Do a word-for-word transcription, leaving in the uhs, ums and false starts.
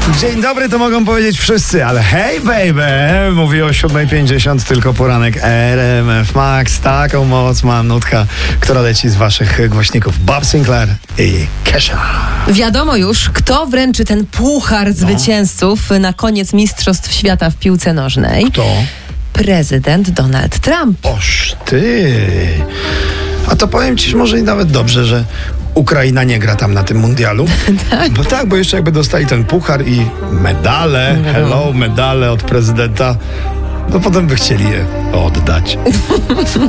Dzień dobry, to mogą powiedzieć wszyscy, ale hej baby, mówi o siódma pięćdziesiąt, tylko poranek R M F Max. Taką moc ma nutka, która leci z waszych głośników. Bob Sinclair i Kesha. Wiadomo już, kto wręczy ten puchar zwycięzców na koniec Mistrzostw Świata w piłce nożnej. Kto? Prezydent Donald Trump. Oż ty. A to powiem ci może i nawet dobrze, że Ukraina nie gra tam na tym mundialu. Tak. Bo tak, bo jeszcze jakby dostali ten puchar i medale, hello, medale od prezydenta, no potem by chcieli je oddać.